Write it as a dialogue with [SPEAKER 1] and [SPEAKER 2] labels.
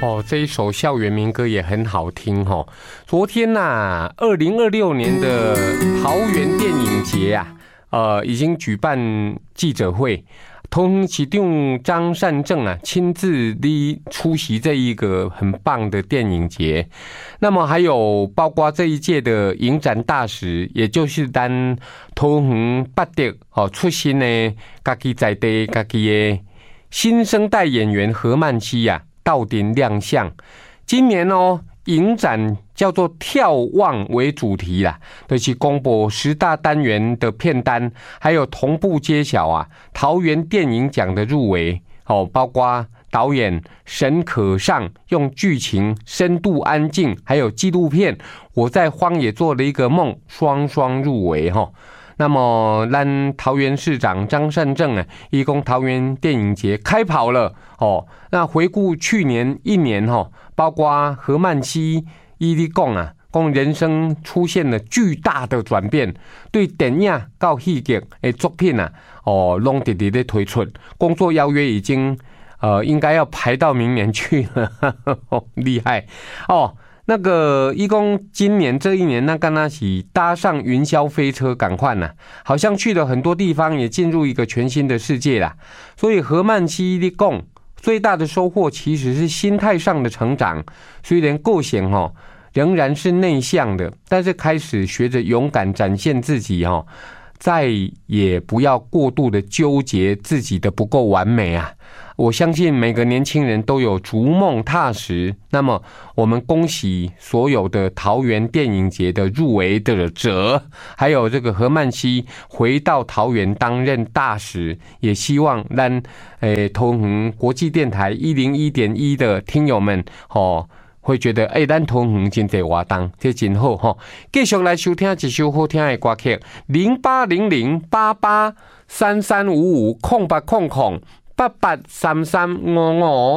[SPEAKER 1] 这一首校园民歌也很好听哦。昨天2026年的桃园电影节已经举办记者会，桃园市长张善政亲自出席这一个很棒的电影节。那么还有包括这一届的影展大使，也就是咱桃园八德出身的自己在地自己的新生代演员何曼希到顶亮相。今年影展叫做眺望为主题啦，就是公布10大单元的片单，还有同步揭晓桃园电影奖的入围包括导演沈可尚用剧情深度安静，还有纪录片我在荒野做了一个梦双双入围那么咱桃园市长张善政一共桃园电影节开跑了那回顾去年一年包括何曼希伊利讲人生出现了巨大的转变，对电影到戏剧的作品拢直直的推出，工作邀约已经应该要排到明年去了厉害那个一共今年这一年，那刚刚是搭上云霄飞车赶快好像去了很多地方，也进入一个全新的世界啦。所以何曼希的讲最大的收获其实是心态上的成长，虽然个性仍然是内向的，但是开始学着勇敢展现自己再也不要过度的纠结自己的不够完美我相信每个年轻人都有逐梦踏实。那么我们恭喜所有的桃园电影节的入围的者，还有这个何曼希回到桃园担任大使，也希望咱桃园国际电台101.1的听友们会觉得咱桃园真侪活动，这真好继续来收听一首好听的歌曲，08008833550800883355。